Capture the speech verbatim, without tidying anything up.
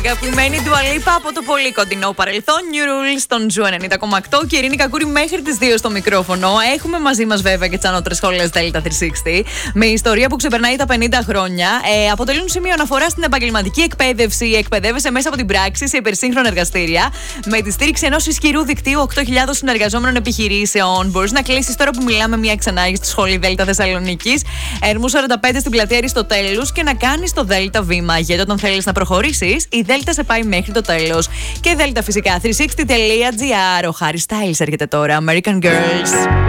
Αγαπημένη Dua Lipa από το πολύ κοντινό παρελθόν. New Rules στον Ζου ενενήντα κόμμα οκτώ και η Ειρήνη Κακούρη μέχρι τις δύο στο μικρόφωνο. Έχουμε μαζί μας βέβαια και τις ανώτερες σχολές Delta τριακόσια εξήντα με ιστορία που ξεπερνάει τα πενήντα χρόνια. Ε, αποτελούν σημείο αναφορά στην επαγγελματική εκπαίδευση. Εκπαιδεύεσαι μέσα από την πράξη σε υπερσύγχρονα εργαστήρια με τη στήριξη ενός ισχυρού δικτύου οκτώ χιλιάδες συνεργαζόμενων επιχειρήσεων. Μπορείς να κλείσεις τώρα που μιλάμε μια ξανάγη στη σχολή Delta Θεσσαλονίκης, Ερμού σαράντα πέντε στην πλατεία Αριστοτέλους και να κάνεις το Delta βήμα. Γιατί όταν θέλεις να προχωρήσεις, η Delta σε πάει μέχρι το τέλος. Και Delta φυσικά τριακόσια εξήντα τελεία τζι άρ. Ο Harry Styles έρχεται τώρα. American Girls.